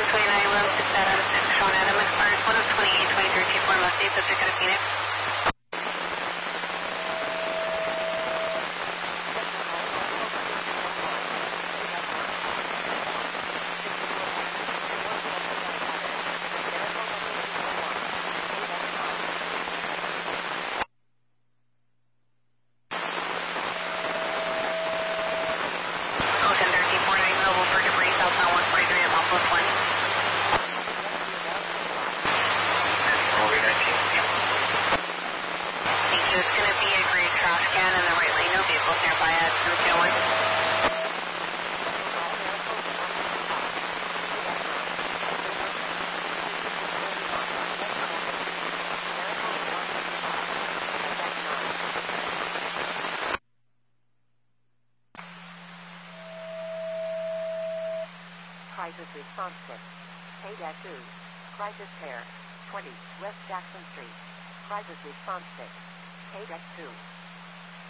129, Will, 6 out of 6, Sean Adam, expired 128, 23, 24, most days, subject out of Phoenix. Crisis response kit. K-2. Crisis pair. 20 West Jackson Street. Crisis response kit. K-2.